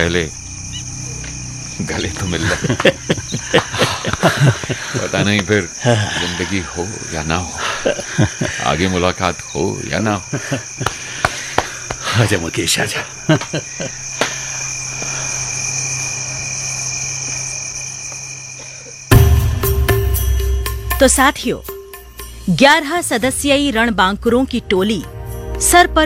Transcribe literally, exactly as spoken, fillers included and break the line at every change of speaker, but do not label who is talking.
पहले गले तो मिल रहा। पता नहीं फिर जिंदगी हो या ना हो, आगे मुलाकात हो या ना हो।
आजा मुकेश, आजा।
तो साथियों, ग्यारह सदस्यीय रणबांकुरों की टोली सर पर